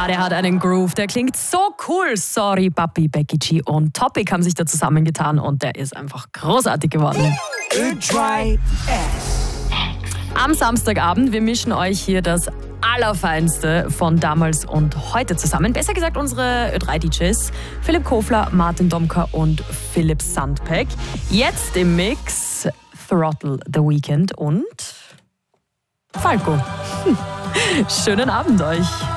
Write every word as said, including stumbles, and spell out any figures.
Ja, der hat einen Groove, der klingt so cool. Sorry, Papi, Becky G und Topic haben sich da zusammengetan und der ist einfach großartig geworden. Am Samstagabend, wir mischen euch hier das Allerfeinste von damals und heute zusammen. Besser gesagt unsere Ö drei D Js Philipp Kofler, Martin Domka und Philipp Sandpeck. Jetzt im Mix Throttle The Weeknd und Falco. Schönen Abend euch.